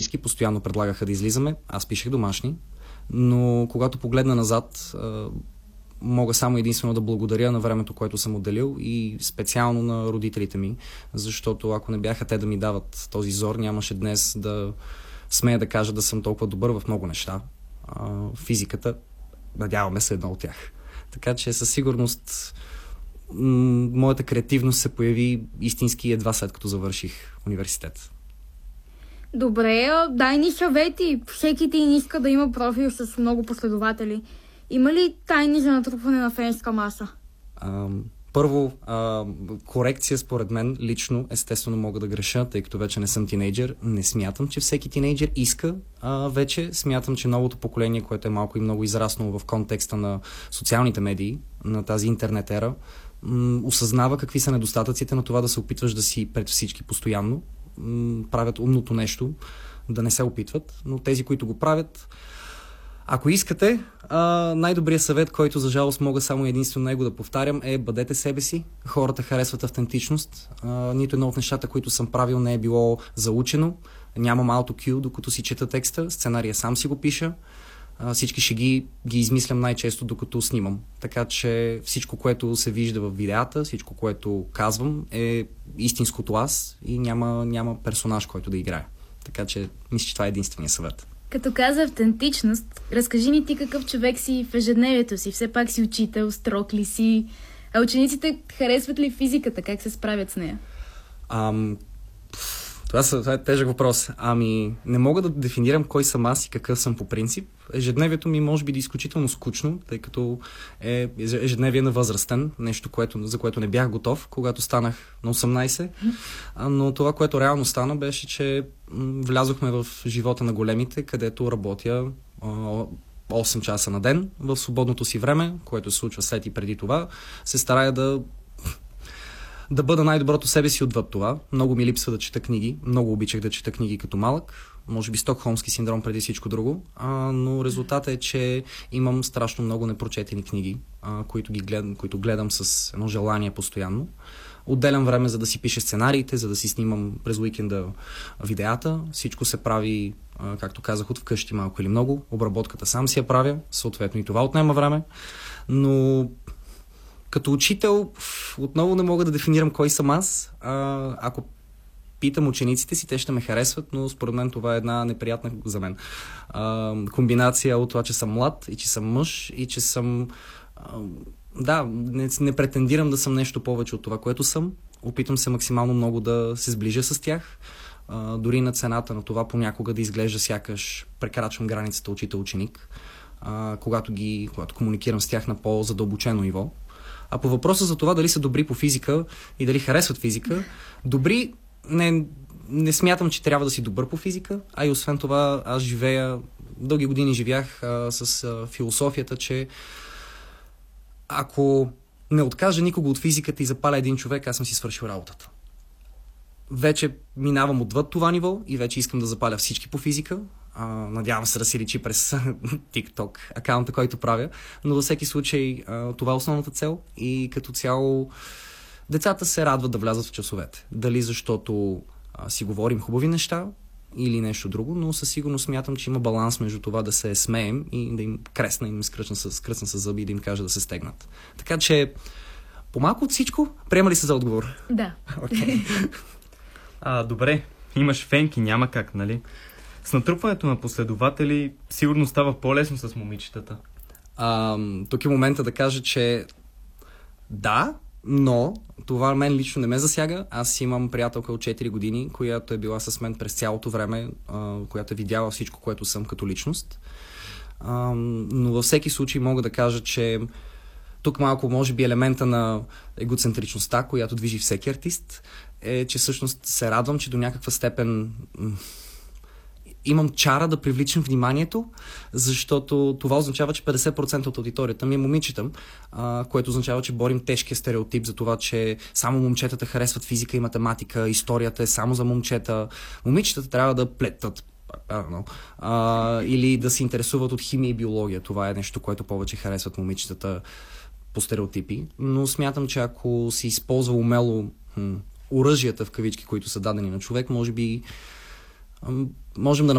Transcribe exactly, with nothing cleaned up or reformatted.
всички постоянно предлагаха да излизаме. Аз пишех домашни, но когато погледна назад, мога само единствено да благодаря на времето, което съм отделил и специално на родителите ми, защото ако не бяха те да ми дават този зор, нямаше днес да смея да кажа да съм толкова добър в много неща. Физиката, надяваме се, едно от тях. Така че със сигурност м- моята креативност се появи истински едва след като завърших университет. Добре, дай ни съвети. Всеки един иска да има профил с много последователи. Има ли тайни за натрупване на фенска маса? А, първо, а, корекция според мен, лично, естествено мога да греша, тъй като вече не съм тинейджър. Не смятам, че всеки тинейджър иска а, вече. Смятам, че новото поколение, което е малко и много израснало в контекста на социалните медии, на тази интернет ера, м- осъзнава какви са недостатъците на това да се опитваш да си пред всички постоянно. М- правят умното нещо, да не се опитват, но тези, които го правят, ако искате, а, най-добрият съвет, който за жалост мога само единствено него да повтарям, е бъдете себе си. Хората харесват автентичност. А, нито едно от нещата, които съм правил, не е било заучено. Нямам auto-cue, докато си чета текста. Сценария сам си го пиша. А, всички шеги ги измислям най-често, докато снимам. Така че всичко, което се вижда в видеята, всичко, което казвам, е истинското аз и няма, няма персонаж, който да играе. Така че мисля, че това е единствения съвет. Като каза автентичност, разкажи ни ти какъв човек си в ежедневието си. Все пак си учител, строг ли си? А учениците харесват ли физиката? Как се справят с нея? Ам... Това, са, това е тежък въпрос. Ами, не мога да дефинирам кой съм аз и какъв съм по принцип. Ежедневието ми може би да е изключително скучно, тъй като е ежедневие на възрастен, нещо, което, за което не бях готов, когато станах на осемнайсет. Но това, което реално стана, беше, че влязохме в живота на големите, където работя осем часа на ден в свободното си време, което се случва след и преди това. Се старая да да бъда най-доброто себе си отвъд това. Много ми липсва да чета книги. Много обичах да чета книги като малък. Може би стокхолмски синдром преди всичко друго. А, но резултатът е, че имам страшно много непрочетени книги, а, които, ги гледам, които гледам с едно желание постоянно. Отделям време, за да си пиша сценариите, за да си снимам през уикенда видеята. Всичко се прави, а, както казах, от вкъщи малко или много. Обработката сам си я правя. Съответно и това отнема време. Но като учител, отново не мога да дефинирам кой съм аз. А, ако питам учениците си, те ще ме харесват, но според мен това е една неприятна за мен а, комбинация от това, че съм млад и че съм мъж и че съм... А, да, не, не претендирам да съм нещо повече от това, което съм. Опитвам се максимално много да се сближа с тях. А, дори на цената на това понякога да изглежда сякаш прекрачвам границата учител-ученик, а, когато, ги, когато комуникирам с тях на по-задълбочено ниво. А по въпроса за това дали са добри по физика и дали харесват физика, добри, не, не смятам, че трябва да си добър по физика, а и освен това аз живея, дълги години живях а, с а, философията, че ако не откажа никого от физиката и запаля един човек, аз съм си свършил работата. Вече минавам отвъд това ниво и вече искам да запаля всички по физика. Uh, надявам се да си личи през TikTok акаунта, който правя, но във всеки случай uh, това е основната цел и като цяло децата се радват да влязат в часовете. Дали защото uh, си говорим хубави неща или нещо друго, но със сигурност смятам, че има баланс между това да се смеем и да им кресна, им скръчна с, кръсна с зъби и да им кажа да се стегнат. Така че по-малко от всичко, приема ли се за отговор? Да. Okay. а, добре, имаш фенки, няма как, нали? С натрупването на последователи сигурно става по-лесно с момичетата. А, тук е момента да кажа, че да, но това мен лично не ме засяга. Аз имам приятелка от четири години, която е била с мен през цялото време, а, която е видяла всичко, което съм като личност. А, но във всеки случай мога да кажа, че тук малко може би елемента на егоцентричността, която движи всеки артист, е, че всъщност се радвам, че до някаква степен имам чара да привличам вниманието, защото това означава, че петдесет процента от аудиторията ми е момичета, а, което означава, че борим тежкия стереотип за това, че само момчетата харесват физика и математика, историята е само за момчета. Момичетата трябва да плетат а, или да се интересуват от химия и биология. Това е нещо, което повече харесват момичетата по стереотипи. Но смятам, че ако се използва умело м- оръжията в кавички, които са дадени на човек, може би можем да